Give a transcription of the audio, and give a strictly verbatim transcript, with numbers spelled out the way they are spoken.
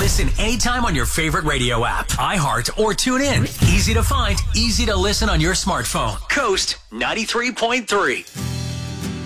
Listen anytime on your favorite radio app, iHeart or TuneIn. Easy to find, easy to listen on your smartphone. Coast ninety-three point three.